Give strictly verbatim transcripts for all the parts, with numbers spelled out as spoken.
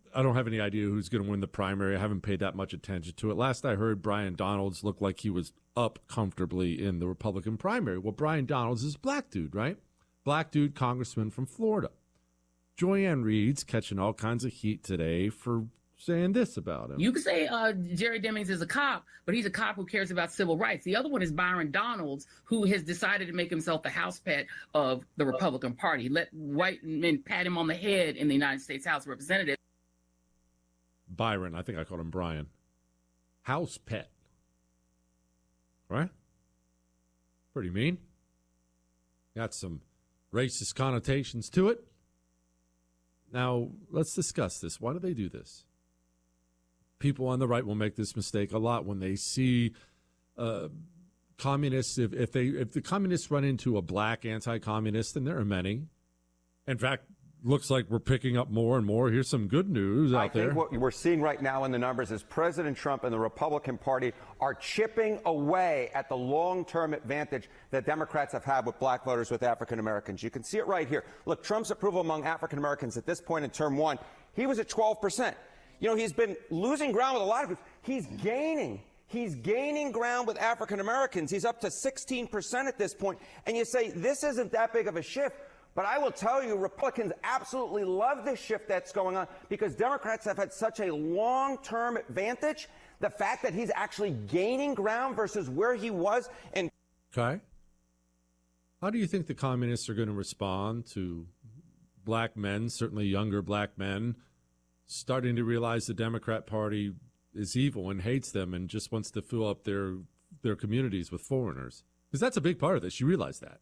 I don't have any idea who's going to win the primary. I haven't paid that much attention to it. Last I heard, Brian Donalds looked like he was up comfortably in the Republican primary. Well, Brian Donalds is a black dude, right? Black dude, congressman from Florida. Joyanne Reed's catching all kinds of heat today for saying this about him. You could say uh, Jerry Demings is a cop, but he's a cop who cares about civil rights. The other one is Byron Donalds, who has decided to make himself the house pet of the Republican Party. Let white men pat him on the head in the United States House of Representatives. Byron, I think I called him Brian. House pet. Right? Pretty mean. Got some racist connotations to it. Now, let's discuss this. Why do they do this? People on the right will make this mistake a lot when they see uh, communists. If, if they if the communists run into a black anti-communist, and there are many. In fact, looks like we're picking up more and more. Here's some good news out I there. think what we're seeing right now in the numbers is President Trump and the Republican Party are chipping away at the long-term advantage that Democrats have had with black voters, with African Americans. You can see it right here. Look, Trump's approval among African Americans at this point in term one, he was at twelve percent. You know, he's been losing ground with a lot of groups. He's gaining. He's gaining ground with African Americans. He's up to sixteen percent at this point. And you say, this isn't that big of a shift. But I will tell you, Republicans absolutely love this shift that's going on because Democrats have had such a long-term advantage. The fact that he's actually gaining ground versus where he was. And okay. How do you think the communists are going to respond to black men, certainly younger black men, starting to realize the Democrat Party is evil and hates them and just wants to fill up their their communities with foreigners? Because that's a big part of this. You realize that.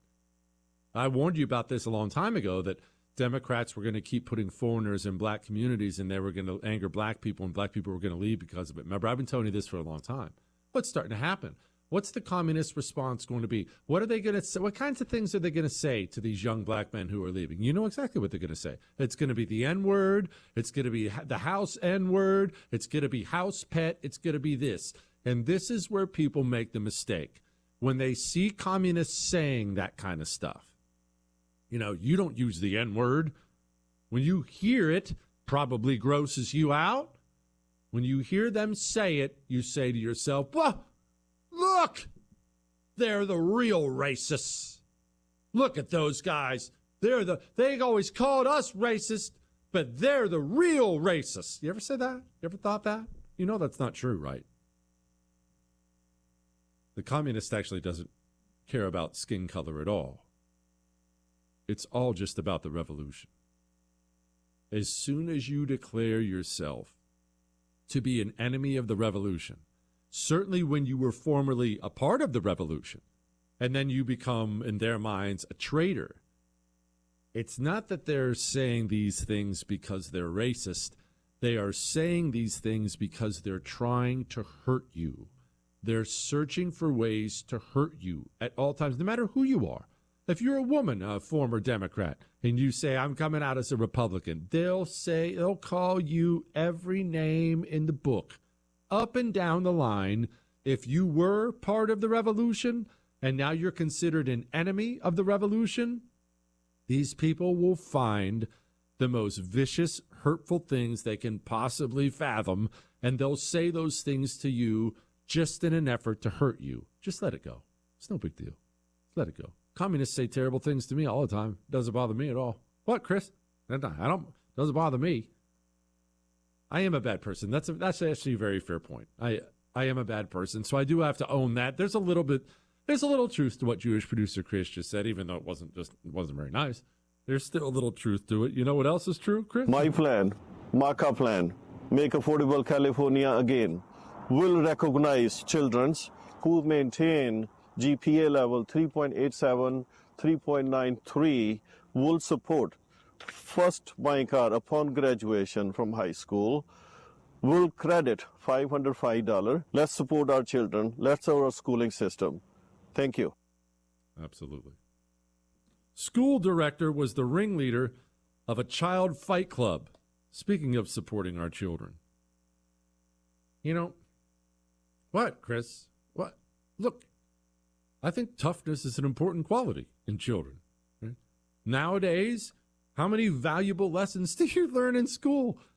I warned you about this a long time ago, that Democrats were going to keep putting foreigners in black communities and they were going to anger black people and black people were going to leave because of it. Remember, I've been telling you this for a long time. What's starting to happen? What's the communist response going to be? What are they going to say? What kinds of things are they going to say to these young black men who are leaving? You know exactly what they're going to say. It's going to be the N-word. It's going to be the house N-word. It's going to be house pet. It's going to be this. And this is where people make the mistake. When they see communists saying that kind of stuff, you know, you don't use the N-word. When you hear it, probably grosses you out. When you hear them say it, you say to yourself, well, look, they're the real racists. Look at those guys. They're the, they always called us racist, but they're the real racists. You ever say that? You ever thought that? You know that's not true, right? The communist actually doesn't care about skin color at all. It's all just about the revolution. As soon as you declare yourself to be an enemy of the revolution, certainly when you were formerly a part of the revolution, and then you become, in their minds, a traitor, it's not that they're saying these things because they're racist. They are saying these things because they're trying to hurt you. They're searching for ways to hurt you at all times, no matter who you are. If you're a woman, a former Democrat, and you say, I'm coming out as a Republican, they'll say, they'll call you every name in the book, up and down the line. If you were part of the revolution and now you're considered an enemy of the revolution, these people will find the most vicious, hurtful things they can possibly fathom, and they'll say those things to you just in an effort to hurt you. Just let it go. It's no big deal. Let it go. Communists say terrible things to me all the time. Doesn't bother me at all. What, Chris? I don't. Doesn't bother me. I am a bad person. That's a, that's actually a very fair point. I I am a bad person, so I do have to own that. There's a little bit. There's a little truth to what Jewish producer Chris just said, even though it wasn't just it wasn't very nice. There's still a little truth to it. You know what else is true, Chris? My plan, Marka plan, make affordable California again, will recognize children who maintain G P A level three point eight seven, three point nine three, will support first buying car upon graduation from high school, will credit five hundred five dollars. Let's support our children. Let's our schooling system. Thank you. Absolutely. School director was the ringleader of a child fight club. Speaking of supporting our children. You know, what, Chris? What? Look, I think toughness is an important quality in children. Right? Nowadays, how many valuable lessons do you learn in school?